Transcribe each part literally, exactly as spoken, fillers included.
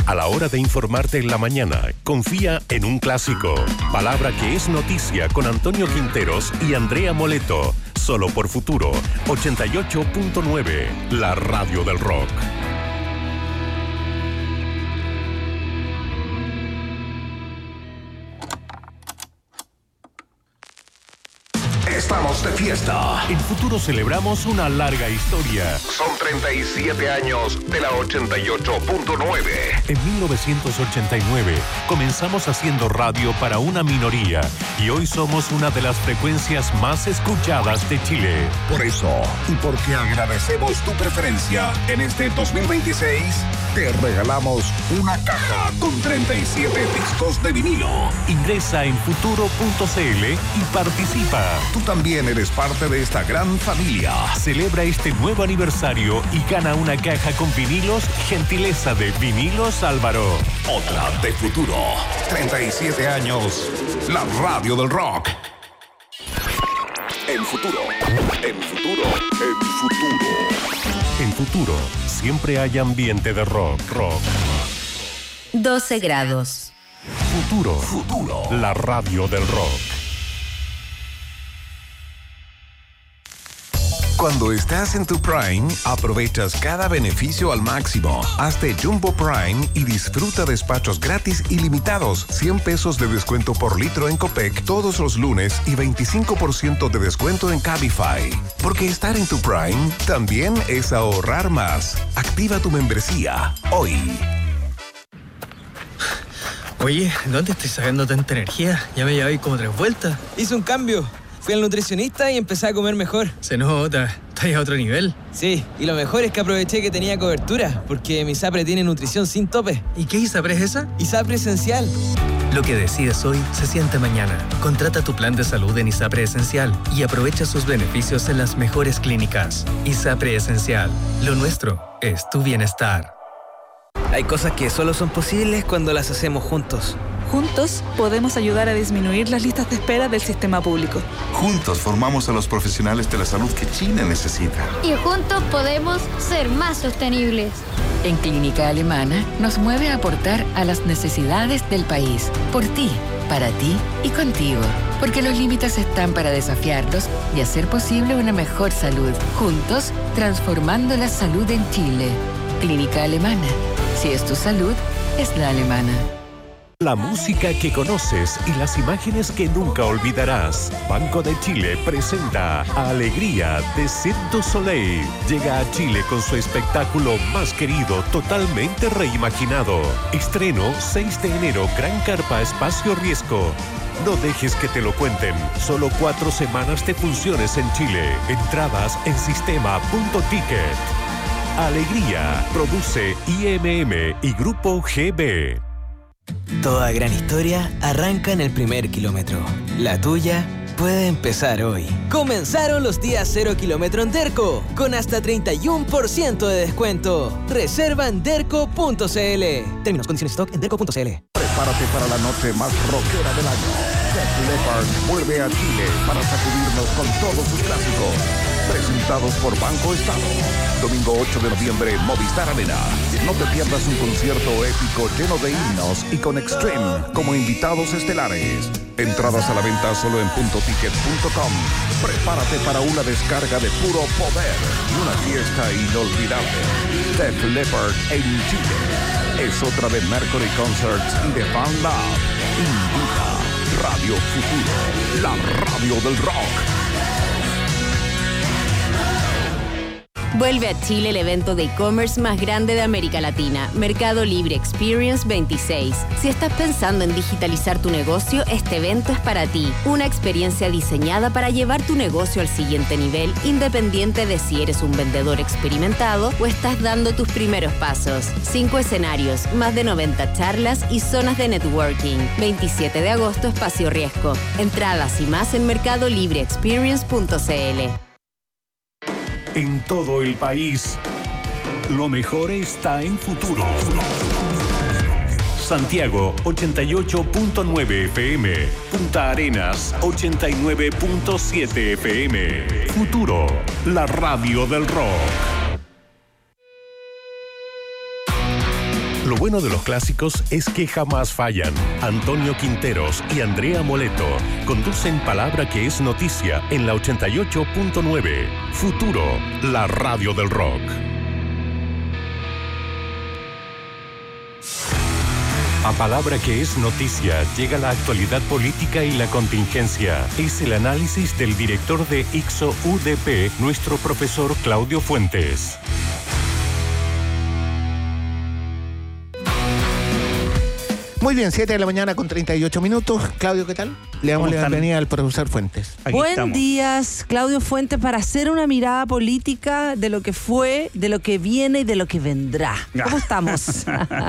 A la hora de informarte en la mañana, confía en un clásico. Palabra que es noticia con Antonio Quinteros y Andrea Moleto. Solo por Futuro, ochenta y ocho punto nueve, la radio del rock. Estamos de fiesta. En Futuro celebramos una larga historia. Son treinta y siete años de la ochenta y ocho punto nueve. En mil novecientos ochenta y nueve comenzamos haciendo radio para una minoría y hoy somos una de las frecuencias más escuchadas de Chile. Por eso, y porque agradecemos tu preferencia, en este dos mil veintiséis te regalamos una caja con treinta y siete discos de vinilo. Ingresa en futuro punto c l y participa. Tú también eres parte de esta gran familia. Celebra este nuevo aniversario y gana una caja con vinilos, gentileza de Vinilos Álvaro. Otra de Futuro. treinta y siete años. La radio del rock. En Futuro. En Futuro. En Futuro. En Futuro, siempre hay ambiente de rock. Rock. doce grados. Futuro. Futuro. La radio del rock. Cuando estás en tu Prime, aprovechas cada beneficio al máximo. Hazte Jumbo Prime y disfruta despachos gratis ilimitados, cien pesos de descuento por litro en Copec todos los lunes y veinticinco por ciento de descuento en Cabify. Porque estar en tu Prime también es ahorrar más. Activa tu membresía hoy. Oye, ¿dónde estoy sacando tanta energía? Ya me llevé como tres vueltas. Hice un cambio. Fui al nutricionista y empecé a comer mejor. Se nota, estás a otro nivel. Sí, y lo mejor es que aproveché que tenía cobertura, porque mi ISAPRE tiene nutrición sin tope. ¿Y qué ISAPRE es esa? ISAPRE Esencial. Lo que decides hoy se siente mañana. Contrata tu plan de salud en ISAPRE Esencial y aprovecha sus beneficios en las mejores clínicas. ISAPRE Esencial. Lo nuestro es tu bienestar. Hay cosas que solo son posibles cuando las hacemos juntos. Juntos podemos ayudar a disminuir las listas de espera del sistema público. Juntos formamos a los profesionales de la salud que Chile necesita. Y juntos podemos ser más sostenibles. En Clínica Alemana nos mueve a aportar a las necesidades del país. Por ti, para ti y contigo. Porque los límites están para desafiarlos y hacer posible una mejor salud. Juntos, transformando la salud en Chile. Clínica Alemana. Si es tu salud, es la alemana. La música que conoces y las imágenes que nunca olvidarás. Banco de Chile presenta Alegría de Cirque du Soleil. Llega a Chile con su espectáculo más querido, totalmente reimaginado. Estreno seis de enero, Gran Carpa Espacio Riesgo. No dejes que te lo cuenten. Solo cuatro semanas de funciones en Chile. Entradas en sistema punto ticket. Alegría. Produce I M M y Grupo G B. Toda gran historia arranca en el primer kilómetro. La tuya puede empezar hoy. Comenzaron los días cero kilómetro en Derco, con hasta treinta y uno por ciento de descuento. Reserva en derco punto c l. Términos, condiciones, stock en derco punto c l. Prepárate para la noche más rockera del año. Def Leppard vuelve a Chile para sacudirnos con todos sus clásicos. Presentados por Banco Estado. Domingo ocho de noviembre, Movistar Arena. No te pierdas un concierto épico lleno de himnos y con Extreme como invitados estelares. Entradas a la venta solo en punto ticket punto com. Prepárate para una descarga de puro poder y una fiesta inolvidable. Def Leppard en Chile. Es otra de Mercury Concerts y de Fan Lab. Invita Radio Futuro, la radio del rock. Vuelve a Chile el evento de e-commerce más grande de América Latina, Mercado Libre Experience veintiséis. Si estás pensando en digitalizar tu negocio, este evento es para ti. Una experiencia diseñada para llevar tu negocio al siguiente nivel, independiente de si eres un vendedor experimentado o estás dando tus primeros pasos. Cinco escenarios, más de noventa charlas y zonas de networking. veintisiete de agosto, Espacio Riesgo. Entradas y más en mercado libre experience punto c l. En todo el país, lo mejor está en Futuro. Santiago, ochenta y ocho punto nueve F M. Punta Arenas, ochenta y nueve punto siete F M. Futuro, la radio del rock. Lo bueno de los clásicos es que jamás fallan. Antonio Quinteros y Andrea Moleto conducen Palabra que es noticia en la ochenta y ocho punto nueve. Futuro, la radio del rock. A Palabra que es noticia llega la actualidad política y la contingencia. Es el análisis del director de I C S O U D P, nuestro profesor Claudio Fuentes. Muy bien, siete de la mañana con treinta y ocho minutos. Claudio, ¿qué tal? Le damos la bienvenida al profesor Fuentes. Aquí Buen estamos. días, Claudio Fuentes, para hacer una mirada política de lo que fue, de lo que viene y de lo que vendrá. ¿Cómo estamos?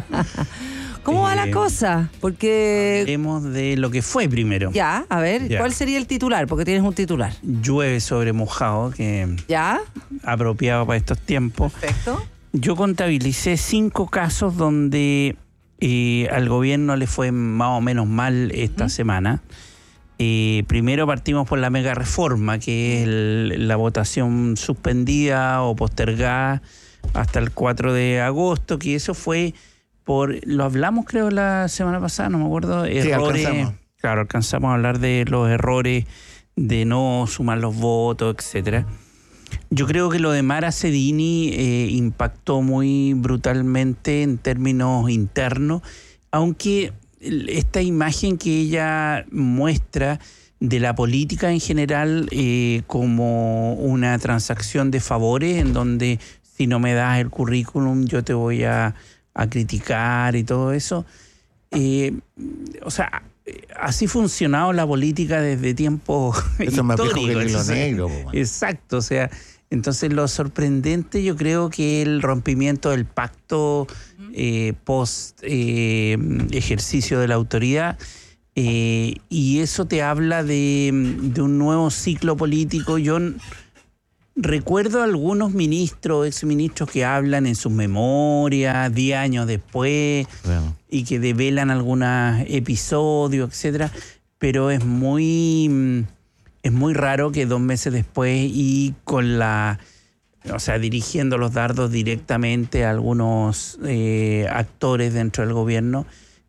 ¿Cómo va eh, la cosa? Porque... Hablemos de lo que fue primero. Ya, a ver, ya. ¿Cuál sería el titular? Porque tienes un titular. Llueve sobre mojado, que... ¿Ya? Apropiado para estos tiempos. Perfecto. Yo contabilicé cinco casos donde... Eh, al gobierno le fue más o menos mal esta ¿Mm? semana. Eh, primero partimos por la mega reforma, que es el, la votación suspendida o postergada hasta el cuatro de agosto, que eso fue por, lo hablamos creo la semana pasada, no me acuerdo, sí, errores. Alcanzamos. Claro, alcanzamos a hablar de los errores de no sumar los votos, etcétera. Yo creo que lo de Mara Cedini eh, impactó muy brutalmente en términos internos, aunque esta imagen que ella muestra de la política en general eh, como una transacción de favores, en donde si no me das el currículum yo te voy a, a criticar y todo eso. Eh, o sea... Así ha funcionado la política desde tiempos Eso históricos. Eso es más viejo que el hilo negro. Po, exacto, o sea, entonces lo sorprendente yo creo que el rompimiento del pacto eh, post eh, ejercicio de la autoridad eh, y eso te habla de, de un nuevo ciclo político. Yo recuerdo a algunos ministros, exministros que hablan en sus memorias, diez años después, bueno. y que develan algunos episodios, etcétera. Pero es muy, es muy raro que dos meses después y con la, o sea, dirigiendo los dardos directamente a algunos eh, actores dentro del gobierno,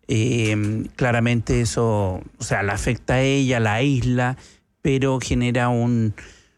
eh, claramente eso, o sea, la afecta a ella, la aísla, pero genera un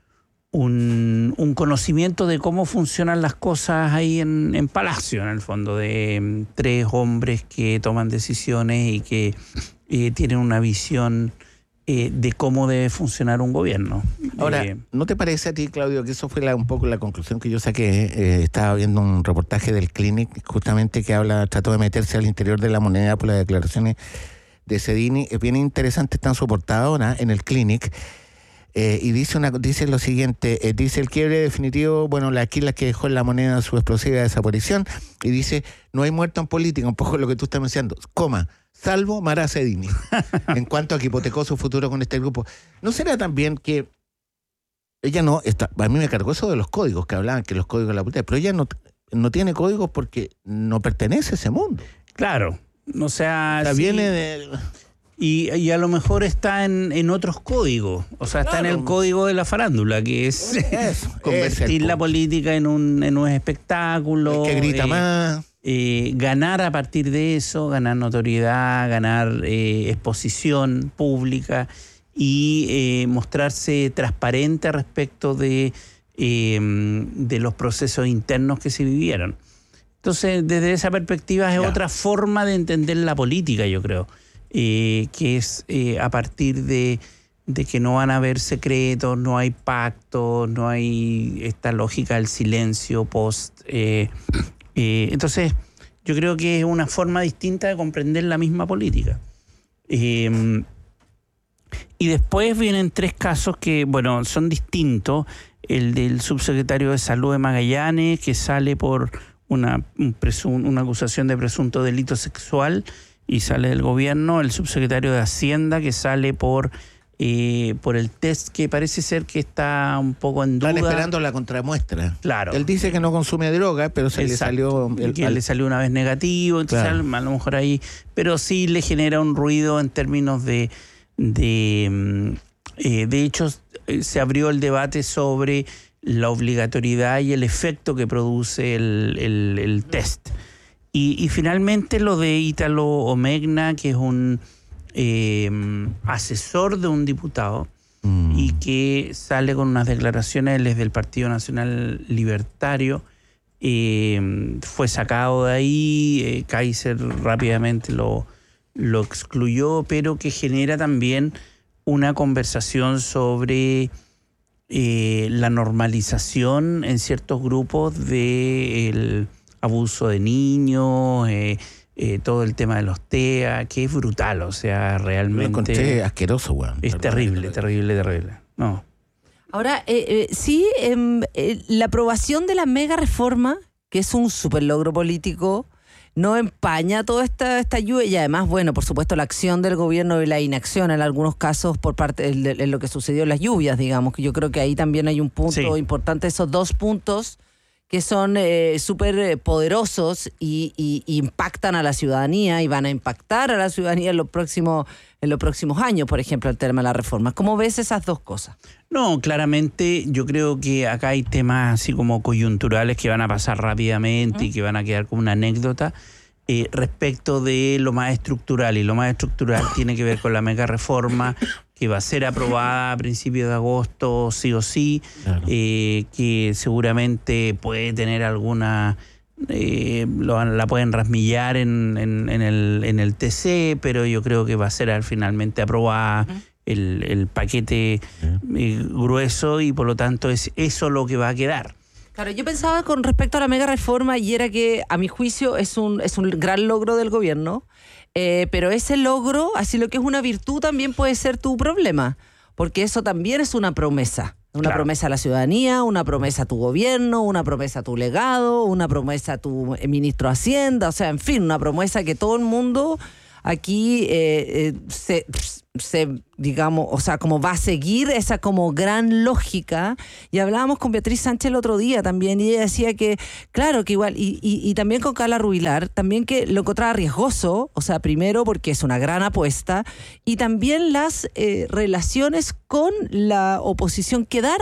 Un, un conocimiento de cómo funcionan las cosas ahí en, en Palacio, en el fondo, de um, tres hombres que toman decisiones y que eh, tienen una visión eh, de cómo debe funcionar un gobierno. Ahora, eh, ¿no te parece a ti, Claudio, que eso fue la, un poco la conclusión que yo saqué? Eh, estaba viendo un reportaje del Clinic, justamente que habla, trató de meterse al interior de la moneda por las declaraciones de Cedini. Es bien interesante, están su portada ahora en el Clinic. Eh, y dice una dice lo siguiente, eh, dice el quiebre definitivo, bueno, la Aquilas que dejó en la moneda su explosiva desaparición, y dice, no hay muerto en política, un poco lo que tú estás mencionando, coma, salvo Mara Cedini, en cuanto a que hipotecó su futuro con este grupo. ¿No será también que ella no, está, a mí me cargó eso de los códigos, que hablaban que los códigos de la política, pero ella no, no tiene códigos porque no pertenece a ese mundo? Claro, o sea... O sea, sí. viene de... Y, y a lo mejor está en, en otros códigos, o sea, está claro. en el código de la farándula, que es Eso, convertir es la política en un, en un espectáculo. El que grita eh, más. Eh, ganar a partir de eso, ganar notoriedad, ganar eh, exposición pública y eh, mostrarse transparente respecto de, eh, de los procesos internos que se vivieron. Entonces, desde esa perspectiva es ya. otra forma de entender la política, yo creo. Eh, que es eh, a partir de, de que no van a haber secretos, no hay pactos, no hay esta lógica del silencio post. Eh, eh, entonces, yo creo que es una forma distinta de comprender la misma política. Eh, y después vienen tres casos que, bueno, son distintos. El del subsecretario de Salud de Magallanes, que sale por una, un presun- una acusación de presunto delito sexual, y sale del gobierno. El subsecretario de Hacienda, que sale por eh, por el test que parece ser que está un poco en duda. Están esperando la contramuestra. Claro. Él dice que no consume droga, pero se Exacto. le salió... El, que al... le salió una vez negativo, entonces claro. a lo mejor ahí... Pero sí le genera un ruido en términos de... De, eh, de hecho, se abrió el debate sobre la obligatoriedad y el efecto que produce el, el, el test. Y, y finalmente lo de Ítalo Omegna, que es un eh, asesor de un diputado mm. y que sale con unas declaraciones desde el Partido Nacional Libertario. Eh, fue sacado de ahí, eh, Kaiser rápidamente lo, lo excluyó, pero que genera también una conversación sobre eh, la normalización en ciertos grupos del abuso de niños, eh, eh, todo el tema de los T E A, que es brutal, o sea, realmente... Lo encontré asqueroso, weón. Es terrible, terrible, terrible. No. Ahora, eh, eh, sí, eh, eh, la aprobación de la mega reforma, que es un super logro político, no empaña toda esta, esta lluvia y además, bueno, por supuesto, la acción del gobierno y la inacción en algunos casos por parte de, de lo que sucedió en las lluvias, digamos, que yo creo que ahí también hay un punto sí. importante, esos dos puntos que son eh, súper poderosos y, y, y impactan a la ciudadanía y van a impactar a la ciudadanía en los próximos, en los próximos años, por ejemplo, el tema de la reforma. ¿Cómo ves esas dos cosas? No, claramente yo creo que acá hay temas así como coyunturales que van a pasar rápidamente ¿Mm? y que van a quedar como una anécdota eh, respecto de lo más estructural. Y lo más estructural tiene que ver con la mega reforma que va a ser aprobada a principios de agosto, sí o sí, claro. eh, que seguramente puede tener alguna... Eh, lo, la pueden rasmillar en, en, en, el, en el T C, pero yo creo que va a ser finalmente aprobada uh-huh. el, el paquete uh-huh. eh, grueso y por lo tanto es eso lo que va a quedar. Claro, yo pensaba con respecto a la mega reforma y era que a mi juicio es un, es un gran logro del gobierno, eh, pero ese logro, así lo que es una virtud, también puede ser tu problema, porque eso también es una promesa. Una claro. promesa a la ciudadanía, una promesa a tu gobierno, una promesa a tu legado, una promesa a tu ministro de Hacienda, o sea, en fin, una promesa que todo el mundo aquí eh, eh, se, se, digamos, o sea, como va a seguir esa como gran lógica. Y hablábamos con Beatriz Sánchez el otro día también, y ella decía que, claro, que igual, y, y, y también con Carla Rubilar, también que lo encontraba riesgoso, o sea, primero porque es una gran apuesta, y también las eh, relaciones con la oposición quedaron